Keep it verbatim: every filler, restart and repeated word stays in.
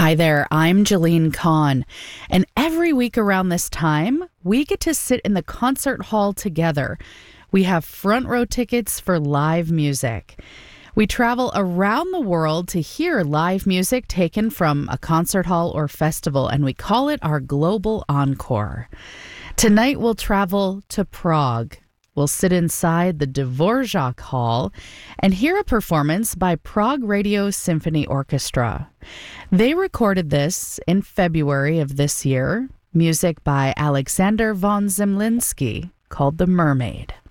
Hi there, I'm Jeline Kahn, and every week around this time, we get to sit in the concert hall together. We have front row tickets for live music. We travel around the world to hear live music taken from a concert hall or festival, and we call it our Global Encore. Tonight, we'll travel to Prague. We'll sit inside the Dvorak Hall and hear a performance by Prague Radio Symphony Orchestra. They recorded this in February of this year, music by Alexander von Zemlinsky called The Mermaid.